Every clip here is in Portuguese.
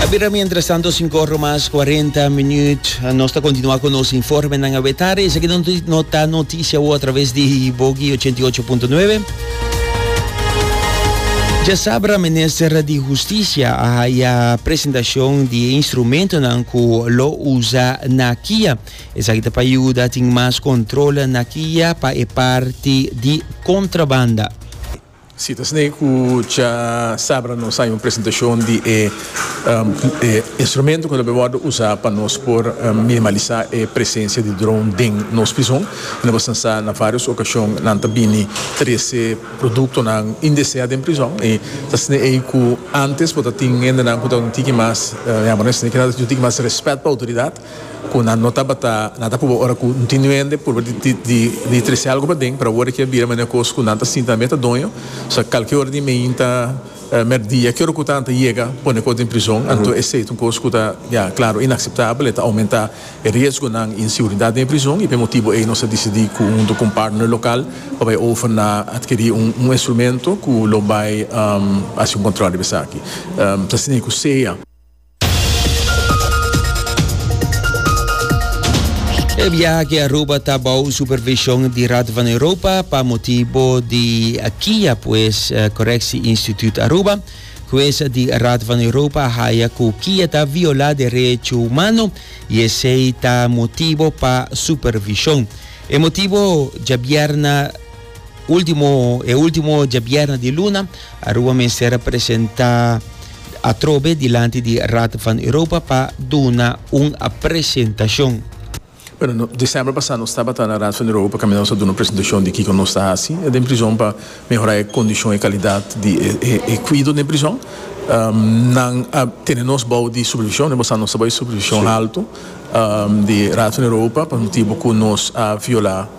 Abira, mientras tanto, 5 horas más 40 minutos. Nós está continuando com nosso informe na Avetare. Essa aqui não está notícia ou através de Bogi 88.9. Já sabe, o Ministério de Justiça a apresentação de instrumento que lo usa na Kia. Essa aqui para ajudar a ter mais controle na Kia para a parte de contrabanda. Sim, então já sabe, nós temos uma apresentação de instrumento que nós vamos usar para nós minimalizar a presença de drone dentro da nossa prisão. Nós vamos usar em várias ocasiões, nós temos 13 produtos indexados em prisão. E então, antes, para ter mais respeito para a autoridade, quando não estava por continuando por de trazer algo para dentro para hora que vira mas coisa que não está assim também está dono só qualquer hora de manhã merdia que hora que tanta chega põe coisa em prisão então esse é um coisa que está claro inaceitável está aumentar o risco na inseguridade em prisão e por motivo aí nós decidimos com um partner local para oferecer adquirir instrumento que lo vai fazer controle dessa aqui assim que seja que Aruba está bajo supervisão de Raad van Europa para motivo de Kia, pues Correctie Instituut Aruba, coisa de Raad van Europa haya que Kia está violar direitos humanos e esse está motivo para supervisão. O motivo de último de viernes de luna, Aruba Ministério apresenta a trobe diante de Raad van Europa para dar uma apresentação. Bueno, no dezembro passado nós estava na Raad van Europa caminhando para uma apresentação de que nós está assim, de prisão para melhorar a condição e qualidade de cuidado na prisão. Temos bom de supervisão, nós estamos de supervisão alto de Raad van Europa, por motivo que nós violar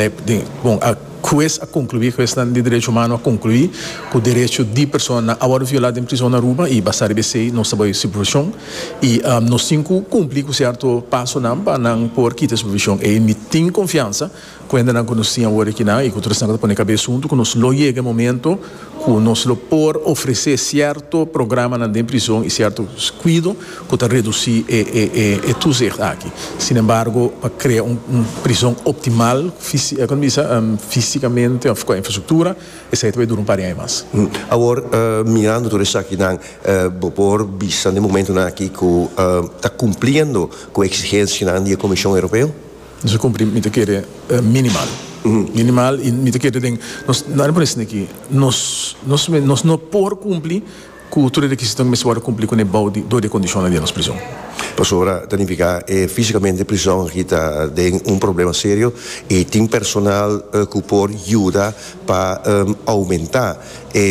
a concluir questão de direito humano a concluir que o direito de pessoa agora violado em prisão na Aruba e basta receber nossa supervisão e nós temos que cumprir com certo passo para por quitar a supervisão e me tem confiança quando nós conhecemos agora aqui e que todos estamos a pôr cabeça junto que nós lo chega momento que nós lo por oferecer certo programa na prisão e certo cuidado que está reduzir tudo aqui. Sin embargo, para criar prisão optimal fisicamente com a infraestrutura, isso aí vai durar par de anos. Agora, mirando tudo isso aqui, por vista no momento aqui que está cumprindo com a exigência da Comissão Europeia? Nós cumprimos minimal. Minimal e me quer dizer nós não por isso aqui nós não por cumprir com tudo requisito que nós cumprir com o balde de condições de nossa prisão. Pastora, significa fisicamente a prisão aqui tem problema sério e tem personal que pode ajudar para aumentar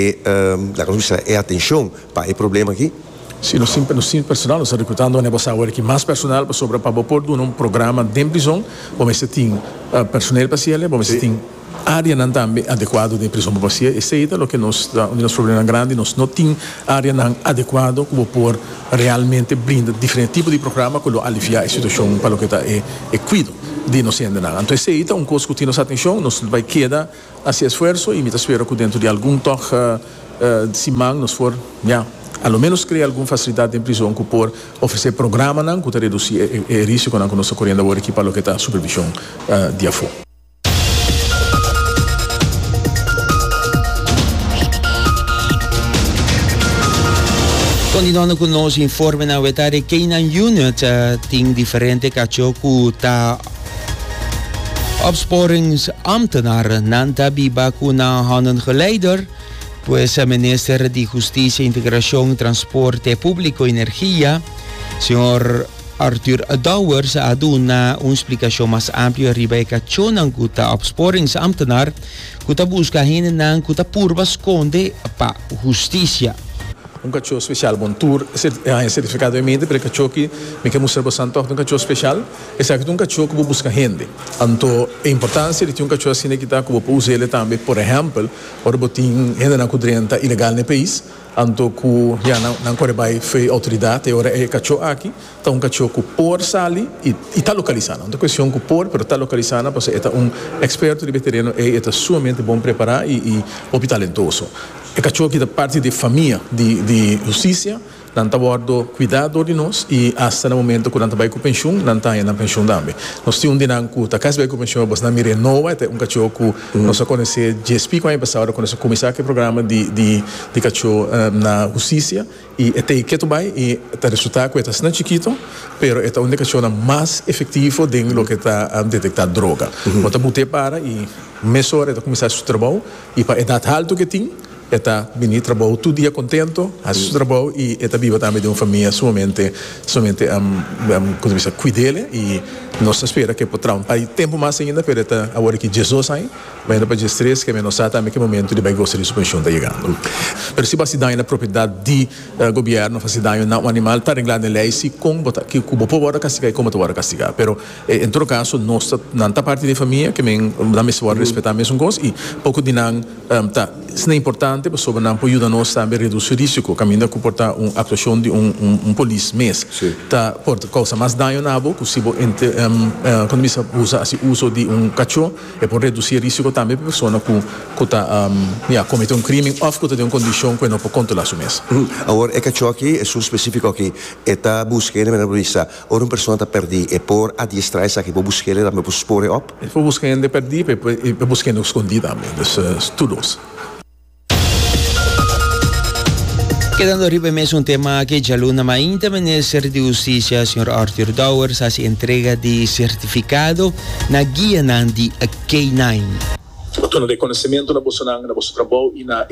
a atenção para o problema aqui. Sim, nós temos personal, nós estamos recrutando aqui mais personal para pôr um programa de prisão, vamos ter personal para vamos ter área não também adequada de prisão para você. Esse é o que nosso problema grande, nós não temos área não adequada que pôr realmente brindar diferentes tipos de programa que aliviar a situação para o que está cuidado de nós ainda não. Então esse é coisa que temos atenção, nós vai quedar esse esforço e me espero que dentro de algum toque de semana nós for ao menos criar alguma facilidade em prisão que por oferecer programa que reduzir o risco que nós correndo agora aqui para o que está supervisão de AFO. Continuando com o nosso informe na Avetare, Canaan Unit tem diferente cachorro que está opsporingsambtenaar nanta biba kuna handen geleider. Pues el Ministro de Justicia, Integración, Transporte Público y Energía, señor Arthur Douwers, ha dado una explicación más amplia Rebecca Chonan, que está opsporingsambtenaar, que está buscando que está purba esconde para justicia. Cachorro especial, bom tour, certificado de para cachorro que me quer mostrar bastante cachorro especial, esse aqui cachorro que busca gente. Então, a importância de ter cachorro assim que está que usar ele também, por exemplo, para botar gente na cudrenta ilegal no país, então que já não corre bem foi autoridade, agora é cachorro aqui, então cachorro que por sali e está localizado. Então, questão que por, pero está localizado, porque é experto de veterano e está sumamente bom preparado e talentoso. É cachorro que da parte de família de justiça, não está sendo cuidado de nós e até no momento que não está com pensão, não está na pensão também. Nós temos dinheiro que está casa com pensão, mas não me renova, até cachorro que nós conhecemos GSP com a passada, quando nós começamos o programa de cachorro na justiça e até que tu vai e está resultado que está chiquito, pero é a única cachorro mais efetivo dentro do que está detectar droga. Então botei para e mesora está começar o trabalho e para a idade alta que tem está vindo trabalho todo dia contento, faz o trabalho e está viva também de uma família somente cuidá-la e nós espera que por trás aí tempo mais ainda para está agora que Jesus aí vai para Jesus que nós sabe também que momento de vai gostar de suspensão está chegando. Mas se você dá na propriedade de governo, se dá na um animal está regulado em lei se com que o povo vai castigar e como tu vai castigar. Pero em todo caso nós não está parte da família que me dá mesmo respeitar mesmo coisa e pouco de não tá isso é importante para sobre não ajuda nós também reduzir o risco caminho de comportar uma atuação de polícia mês tá por causa mais dano na boca se quando você usa uso de cachorro é por reduzir o risco também para a pessoa que está cometer crime ou que tem uma condição que não pode controlar o mês. Agora, é cachorro aqui, é um específico aqui, está buscando na polícia, ou uma pessoa está perdida, é por adiestrar essa aqui, para buscar ele, para expor ele up? É por buscar ele perdido, é por buscar ele escondido também, tudo. Quedando arriba mesmo tema que já luna mainta Ministério de Justiça, Sr. Arthur Douwer, se entrega de certificado na guia de K9. No reconhecimento na nosso trabalho e na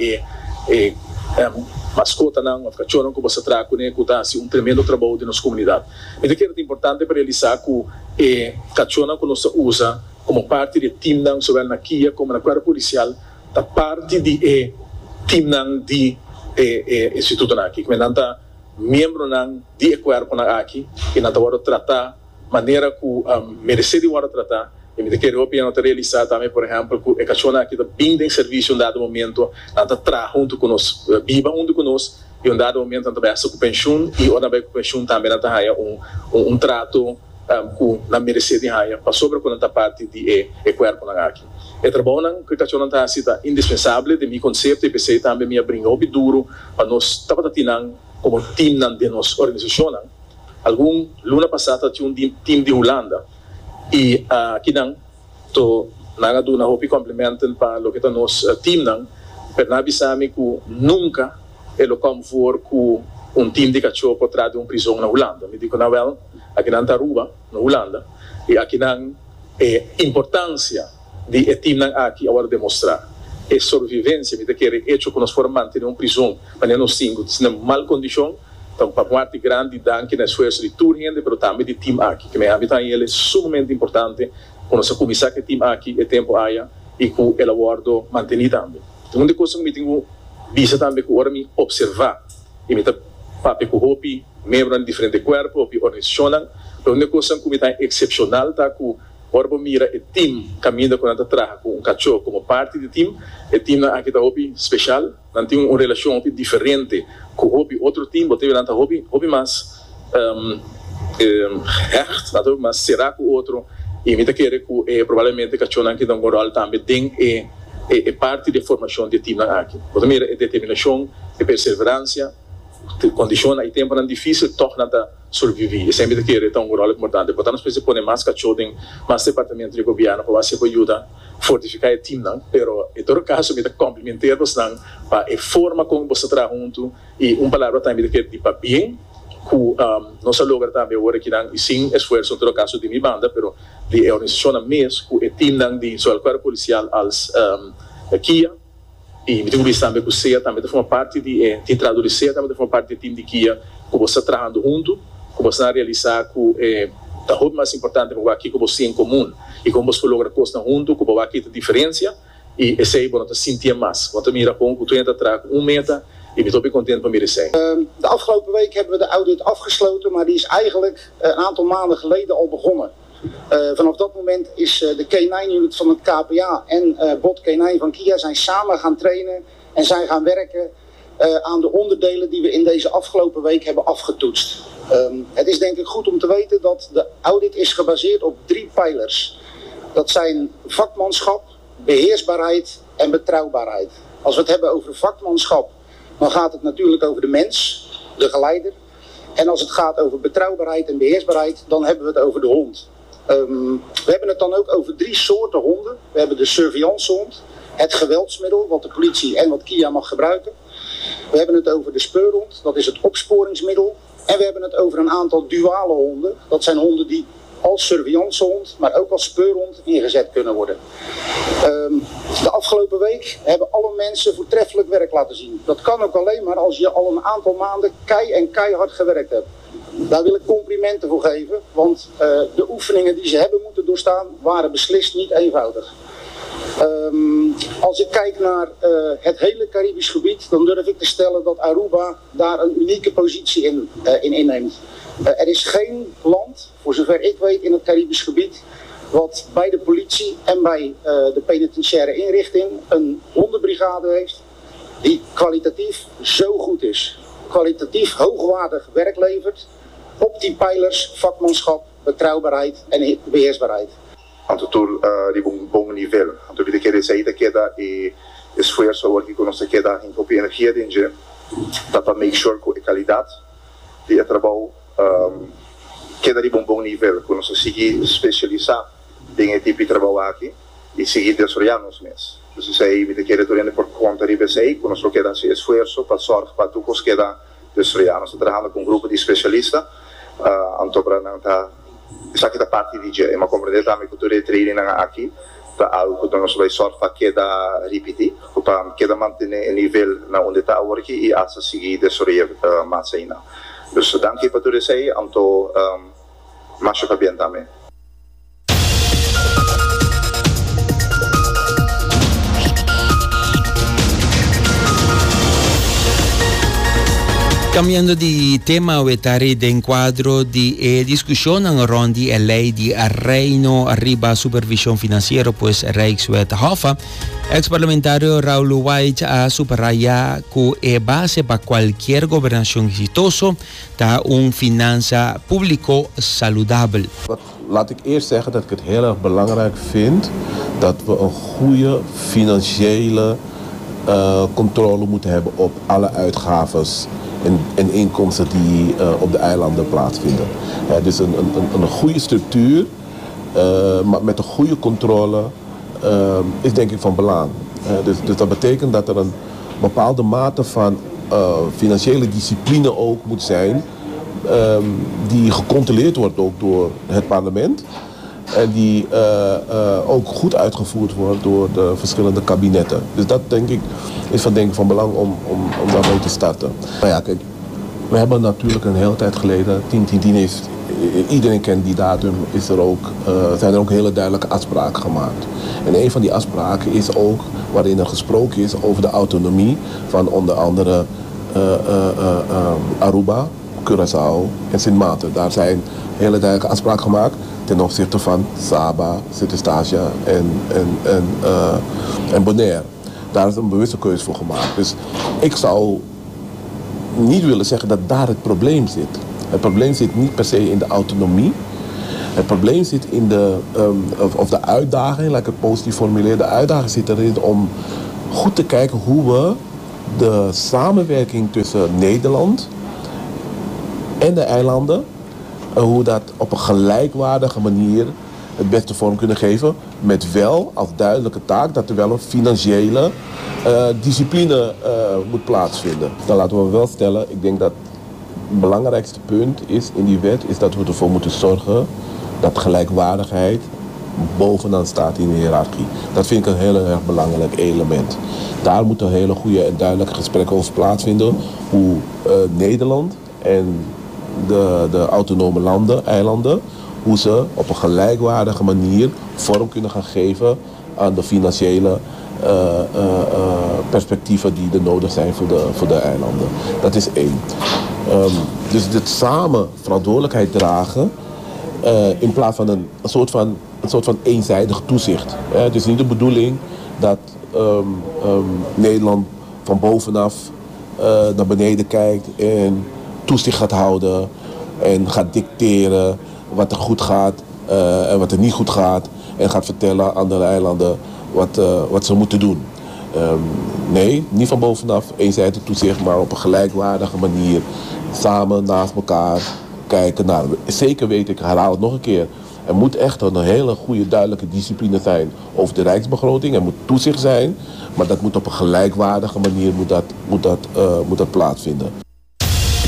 mascota não, a cachorro que você traz com ele, que tremendo trabalho de nossa comunidade. Mas é que é importante para realizar que cachorro que nós usa como parte do time não sobre na guia como na guarda policial, da parte de time não de instituto aqui, que nanta membro não de corpo na aqui e nanta hora tratar maneira que merece de hora tratar e me quero opinião de realizar também por exemplo que a cachorro aqui da bem em serviço em dado momento nanta tra junto conosco viva junto conosco e em dado momento nanta vai com pensão e ora vai com pensão também nanta há trato que na merece de há para sobre quando nanta parte de corpo na aqui. É trabalho que a cachorro está indispensável de meu conceito e pensei também me abrir o duro para nós trabalhar como time de nossa organização. Algum luna passada tinha time de Holanda e aqui não to nada do na hopi complementam para o que está nosso time não para não avisar que nunca é o como for com time de cachorro por trás de prisão na Holanda. Me digo na well aqui não está Aruba na Holanda e aqui não é importância de time aqui agora demonstrar é sobrevivência me querer hecho que nós formamos em prisão para nós cinco na mal condição então para parte grande danke na esforço de toda gente pero também de time aqui que me habitam ele é sumamente importante quando se começar que time aqui é tempo aia e que ele aguardo manter também segunda coisa que me tenho visto também que agora me observar e me tá papo com hopi membro de diferentes corpos hopi organização segunda coisa que me tá excepcional tá com Orbo mira o time caminha quando está trabalhando com cachorro como parte do time, o time aqui está hobby especial, não tem uma relação diferente com hobby outro time, você vê hobby mais hecht, mas será com outro e me querer que provavelmente cachorro aqui dá um rol também tem parte da formação do time aqui. Você mira a determinação, a perseverança, condição e tempo não difícil torna a sobreviver. E sempre que é um rol importante. Portanto, nós precisamos pôr mais cachorro em mais departamento de governo para você ajudar a fortificar o time, não? Pero em todo caso, me complementar você não para a forma como você trabalha junto e palavra também que de bem que nós logra também agora que não e sem esforço em todo caso de minha banda, pero de organização mesmo que o time não de só a policial als Kia e me digo também que você também de forma parte de traduzir também de forma parte do time de Kia que você trabalhando junto que você realizar que da roupa mais importante para aqui que você em comum e como você logra coisa junto que você aqui a diferença e esse aí você sentir mais quando mira com que tu entra atrás meta e me estou bem contente met me zijn. De afgelopen week hebben we de audit afgesloten, maar die is eigenlijk een aantal maanden geleden al begonnen. Vanaf dat moment is de K9-unit van het KPA en bot K9 van Kia zijn samen gaan trainen en zijn gaan werken aan de onderdelen die we in deze afgelopen week hebben afgetoetst. Het is denk ik goed om te weten dat de audit is gebaseerd op 3 pijlers. Dat zijn vakmanschap, beheersbaarheid en betrouwbaarheid. Als we het hebben over vakmanschap, dan gaat het natuurlijk over de mens. de geleider. En als het gaat over betrouwbaarheid en beheersbaarheid, dan hebben we het over de hond. We hebben het dan ook over 3 soorten honden. We hebben de surveillancehond, het geweldsmiddel wat de politie en wat Kia mag gebruiken. We hebben het over de speurhond, dat is het opsporingsmiddel. En we hebben het over een aantal duale honden. Dat zijn honden die als surveillancehond, maar ook als speurhond ingezet kunnen worden. De afgelopen week hebben alle mensen voortreffelijk werk laten zien. Dat kan ook alleen maar als je al een aantal maanden keihard gewerkt hebt. Daar wil ik complimenten voor geven, want de oefeningen die ze hebben moeten doorstaan waren beslist niet eenvoudig. Als ik kijk naar het hele Caribisch gebied, dan durf ik te stellen dat Aruba daar een unieke positie in inneemt. Er is geen land, voor zover ik weet, in het Caribisch gebied wat bij de politie en bij de penitentiaire inrichting een hondenbrigade heeft die kwalitatief zo goed is. Kwalitatief hoogwaardig werk levert op die pijlers vakmanschap, betrouwbaarheid en beheersbaarheid. Antutur de bom nível. Antutur de querer sair daquela e esforço aqui com nossa queda em copia energia dentro, dá para make sure que a qualidade de trabalho queda de bom nível, que nós seguir especializar em tipo de trabalho aqui e seguir desarrollando mes. Dus isso aí me querer tornar por conta de BCI, que nós queda esse esforço para sorte para tu que queda desarrollando. Nós trabalhando com grupo de especialistas, antobra não tá isso aqui da parte de dia, mas compreender também que tu training aqui para algo que nós vai sorte para queda repetir, para queda manter o nível na onde está agora e assim seguir desarrollar mais ainda. Dus dank para tudo isso aí, anto mais para bem também. Cambiando di tema, vetare de enquadro di discussione rondi e lei di Reino arriba supervisión financiero pues Rijkswet HAFA. Ex-parlamentario Raul White ha subrayado que base para cualquier gobernación exitoso da un finanza público saludable. Laat ik eerst zeggen dat ik het heel erg belangrijk vind dat we een goede financiële controle moeten hebben op alle uitgaves en inkomsten die op de eilanden plaatsvinden. Dus een goede structuur, maar met een goede controle is denk ik van belang. Dus dat betekent dat er een bepaalde mate van financiële discipline ook moet zijn, die gecontroleerd wordt ook door het parlement. En die ook goed uitgevoerd wordt door de verschillende kabinetten. Dus dat denk ik is van belang om daarmee te starten. Nou ja, kijk, we hebben natuurlijk een hele tijd geleden, 10-10-10 heeft, iedereen kent die datum, zijn er ook hele duidelijke afspraken gemaakt. En een van die afspraken is ook waarin er gesproken is over de autonomie van onder andere Aruba, Curaçao en Sint Maarten. Daar zijn hele duidelijke afspraken gemaakt ten opzichte van Saba, Sint-Eustatius en Bonaire. Daar is een bewuste keuze voor gemaakt. Dus ik zou niet willen zeggen dat daar het probleem zit. Het probleem zit niet per se in de autonomie. Het probleem zit in de uitdaging, laat ik het positief formuleren. De uitdaging zit erin om goed te kijken hoe we de samenwerking tussen Nederland en de eilanden, hoe dat op een gelijkwaardige manier het beste vorm kunnen geven. Met wel als duidelijke taak dat er wel een financiële discipline moet plaatsvinden. Dan laten we wel stellen, ik denk dat het belangrijkste punt is in die wet is dat we ervoor moeten zorgen dat gelijkwaardigheid bovenaan staat in de hiërarchie. Dat vind ik een heel erg belangrijk element. Daar moeten hele goede en duidelijke gesprekken over plaatsvinden. Hoe Nederland en de autonome landen, eilanden, hoe ze op een gelijkwaardige manier vorm kunnen gaan geven aan de financiële perspectieven die er nodig zijn voor de eilanden. Dat is één. Dus dit samen verantwoordelijkheid dragen in plaats van een soort van eenzijdig toezicht. Het is niet de bedoeling dat Nederland van bovenaf naar beneden kijkt en toezicht gaat houden en gaat dicteren wat er goed gaat en wat er niet goed gaat en gaat vertellen aan de eilanden wat ze moeten doen. Nee, niet van bovenaf eenzijdig toezicht, maar op een gelijkwaardige manier samen naast elkaar kijken naar. Zeker weet ik, herhaal het nog een keer. Er moet echt een hele goede, duidelijke discipline zijn over de rijksbegroting. Er moet toezicht zijn, maar dat moet op een gelijkwaardige manier moet dat plaatsvinden.